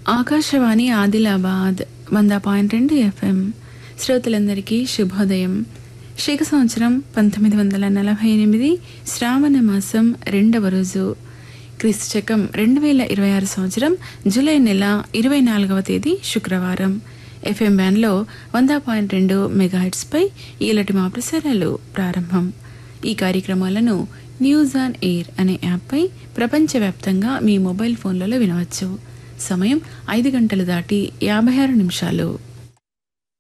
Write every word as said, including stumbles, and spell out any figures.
ఆకాశవాణి ఆదిలాబాద్ వంద పాయింట్ రెండు ఎఫ్ఎం శ్రోతలందరికీ శుభోదయం. శేఖ సంవత్సరం పంతొమ్మిది వందల నలభై ఎనిమిది శ్రావణ మాసం రెండవ రోజు, క్రీస్తు శకం రెండు వేల ఇరవై ఆరు సంవత్సరం జూలై నెల ఇరవై నాలుగవ తేదీ శుక్రవారం. ఎఫ్ఎం బ్యాండ్లో వంద పాయింట్ రెండు మెగాహెట్స్పై ఈలటి మా ప్రసారాలు ప్రారంభం. ఈ కార్యక్రమాలను న్యూస్ ఆన్ ఎయిర్ అనే యాప్పై ప్రపంచవ్యాప్తంగా మీ మొబైల్ ఫోన్లలో వినవచ్చు. సమయం ఐదు గంటలు దాటి యాభై ఆరు నిమిషాలు.